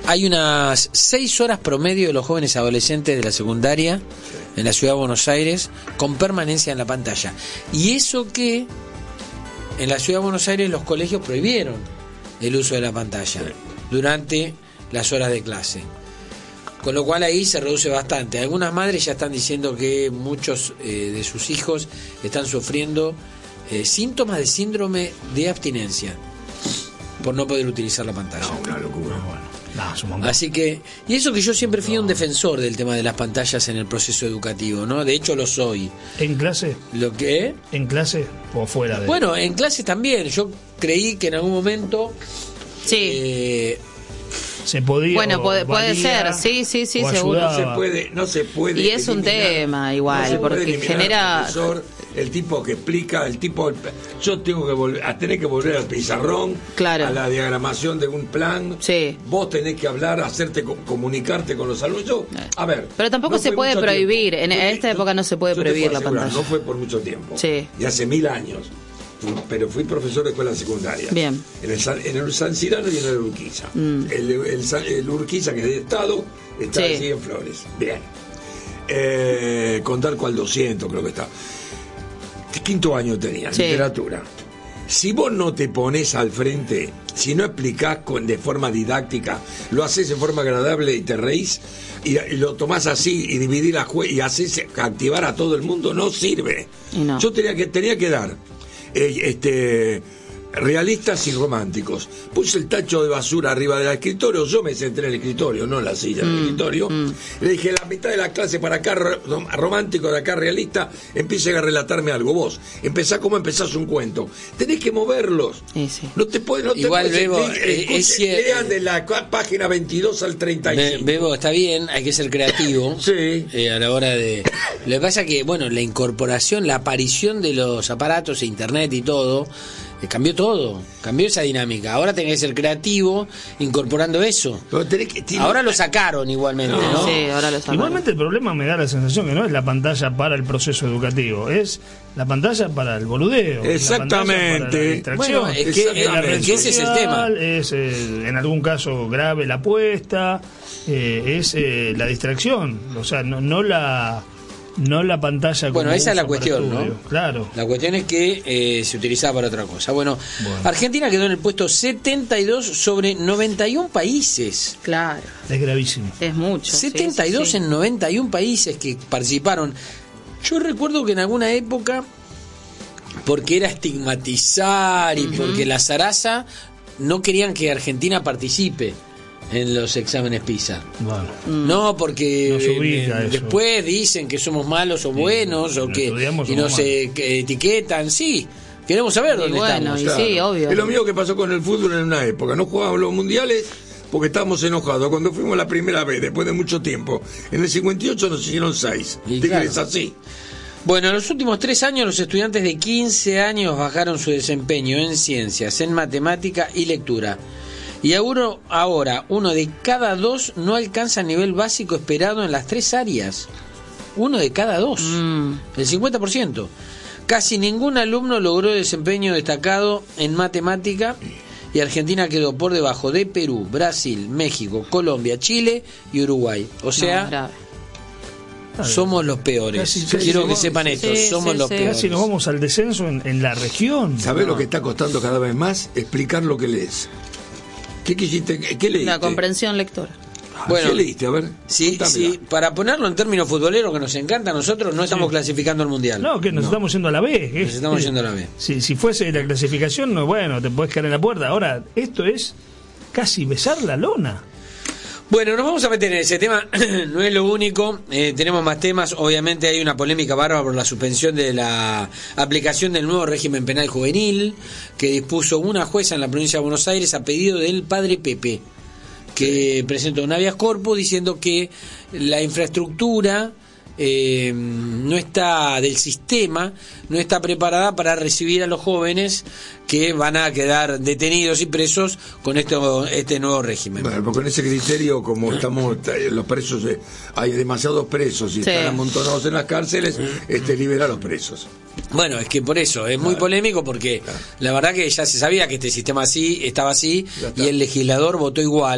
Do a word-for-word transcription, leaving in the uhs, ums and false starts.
hay unas seis horas promedio de los jóvenes adolescentes de la secundaria sí. en la ciudad de Buenos Aires con permanencia en la pantalla. Y eso que en la ciudad de Buenos Aires los colegios prohibieron el uso de la pantalla sí. durante las horas de clase. Con lo cual ahí se reduce bastante. Algunas madres ya están diciendo que muchos eh, de sus hijos están sufriendo eh, síntomas de síndrome de abstinencia por no poder utilizar la pantalla. No, una locura. No, no, Así que, y eso que yo siempre fui un defensor del tema de las pantallas en el proceso educativo, ¿no? De hecho lo soy. ¿En clase? ¿Lo qué? ¿En clase o fuera de? Bueno, en clase también. Yo creí que en algún momento sí. Eh, se podía, bueno, puede, puede ser, sí, sí, sí, seguro. No se puede, no se puede. Y es un tema igual, no porque genera. El, el tipo que explica, el tipo, yo tengo que volver, a tener que volver al pizarrón, claro. a la diagramación de un plan. Sí. Vos tenés que hablar, hacerte, comunicarte con los alumnos. Yo, a ver. Pero tampoco no se puede prohibir. Tiempo. En yo, esta yo, época no se puede prohibir la pantalla. No fue por mucho tiempo. Sí. Y hace mil años. Pero fui profesor de escuela secundaria. Bien. En el San, en el San Cirano y en el Urquiza. Mm. El, el, el, el Urquiza, que es de Estado, está sí. allí en Flores. Bien. Eh, con Darco al doscientos, creo que está. Quinto año tenía, sí. literatura. Si vos no te pones al frente, si no explicás con, de forma didáctica, lo haces en forma agradable y te reís, y, y lo tomás así y dividir la jue- y haces activar a todo el mundo, no sirve. No. Yo tenía que, tenía que dar. Eh, este realistas y románticos. Puse el tacho de basura arriba del escritorio, yo me senté en el escritorio, no en la silla, en el mm, escritorio. Mm. Le dije, la mitad de la clase para acá romántico, de acá realista, empiecen a relatarme algo. Vos, empezá como empezás un cuento. Tenés que moverlos. Sí, sí. No te puedes, no Igual, te Bebo, puedes, eh, escuche, es lean de la página veintidós al treinta y cinco. Bebo, está bien, hay que ser creativo. Sí. Eh, a la hora de... Lo que pasa que, bueno, la incorporación, la aparición de los aparatos, internet y todo... Cambió todo, cambió esa dinámica. Ahora tenés que ser creativo incorporando eso. Que, tiene... Ahora lo sacaron igualmente, ¿no? ¿no? Sí, ahora lo sacaron. Igualmente el problema me da la sensación que no es la pantalla para el proceso educativo, es la pantalla para el boludeo. Exactamente. La bueno, es que, la red que ese es el tema. Es eh, en algún caso grave la apuesta, eh, es eh, la distracción, o sea, no, no la... No la pantalla como bueno, esa es la cuestión, ¿no? Claro. La cuestión es que eh, se utilizaba para otra cosa. Bueno, bueno, Argentina quedó en el puesto setenta y dos sobre noventa y uno países. Claro. Es gravísimo. Es mucho. setenta y dos sí, sí, en sí. noventa y uno países que participaron. Yo recuerdo que en alguna época, porque era estigmatizar y uh-huh. porque la zaraza, no querían que Argentina participe en los exámenes PISA. Bueno. No, porque eh, después dicen que somos malos o buenos, sí, o que y nos eh, que etiquetan, sí. Queremos saber y dónde bueno, estamos. Y claro. sí, obvio. Es lo mismo que pasó con el fútbol en una época. No jugábamos los mundiales porque estábamos enojados. Cuando fuimos la primera vez, después de mucho tiempo, en el cincuenta y ocho nos hicieron seis. Claro. Es así. Bueno, en los últimos tres años los estudiantes de quince años bajaron su desempeño en ciencias, en matemática y lectura. Y uno, ahora, uno de cada dos no alcanza el nivel básico esperado en las tres áreas. Uno de cada dos. Mm. El cincuenta por ciento. Casi ningún alumno logró desempeño destacado en matemática y Argentina quedó por debajo de Perú, Brasil, México, Colombia, Chile y Uruguay. O sea, no, somos los peores. Casi, casi Quiero que sepan esto, sí, somos sí, los sí. peores. Casi nos vamos al descenso en, en la región. ¿Sabés no. lo que está costando cada vez más? Explicar lo que lees. ¿Qué quisiste? ¿Qué leíste? La comprensión lectora. Bueno, ¿qué leíste? A ver. Sí, sí, para ponerlo en términos futboleros que nos encanta, nosotros no estamos sí. clasificando al Mundial. No, que nos no. estamos yendo a la B. Nos estamos yendo a la B. Si, si fuese la clasificación, no, bueno, te puedes caer en la puerta. Ahora, esto es casi besar la lona. Bueno, nos vamos a meter en ese tema, no es lo único, eh, tenemos más temas, obviamente hay una polémica bárbara por la suspensión de la aplicación del nuevo régimen penal juvenil que dispuso una jueza en la provincia de Buenos Aires a pedido del padre Pepe, que presentó un habeas corpus diciendo que la infraestructura eh, no está del sistema, no está preparada para recibir a los jóvenes que van a quedar detenidos y presos con esto, este nuevo régimen. Bueno, porque con ese criterio, como estamos, los presos, hay demasiados presos y sí. están amontonados en las cárceles, este libera a los presos. Bueno, es que por eso es muy polémico porque claro. la verdad que ya se sabía que este sistema así estaba así y el legislador votó igual.